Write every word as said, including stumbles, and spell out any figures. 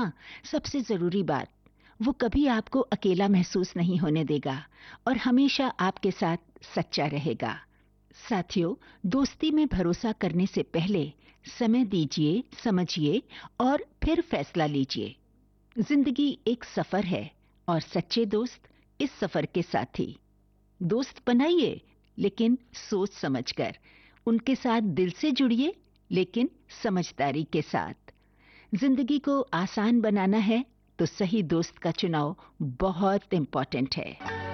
हाँ, सबसे जरूरी बात, वो कभी आपको अकेला महसूस नहीं होने देगा और हमेशा आपके साथ सच्चा रहेगा। साथियों, दोस्ती में भरोसा करने से पहले समय दीजिए, समझिए और फिर फैसला लीजिए। जिंदगी एक सफर है और सच्चे दोस्त इस सफर के साथी। दोस्त बनाइए, लेकिन सोच समझकर। उनके साथ दिल से जुड़िए, लेकिन समझदारी के साथ। जिंदगी को आसान बनाना है तो सही दोस्त का चुनाव बहुत इम्पोर्टेंट है।